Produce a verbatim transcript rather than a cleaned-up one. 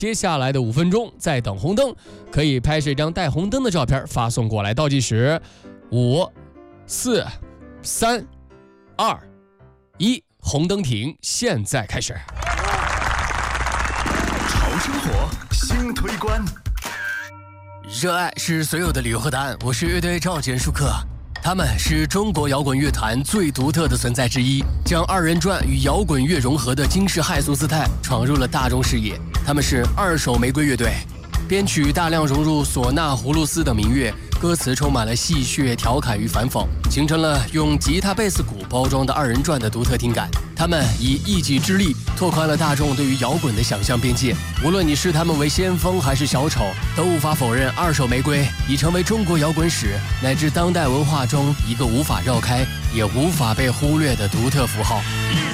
接下来的五分钟在等红灯，可以拍摄一张带红灯的照片发送过来。倒计时五、四、三、二、一，红灯停，现在开始。 潮生活新推关， 热爱是所有的理由和答案。我是乐队赵简舒克，他们是中国摇滚乐坛最独特的存在之一，将二人转与摇滚乐融合的惊世骇俗姿态闯入了大众视野。他们是二手玫瑰乐队，编曲大量融入唢呐、葫芦丝等民乐，歌词充满了戏谑、调侃与反讽，形成了用吉他、贝斯、鼓包装的二人转的独特听感。他们以一己之力拓宽了大众对于摇滚的想象边界。无论你视他们为先锋还是小丑，都无法否认二手玫瑰已成为中国摇滚史乃至当代文化中一个无法绕开也无法被忽略的独特符号。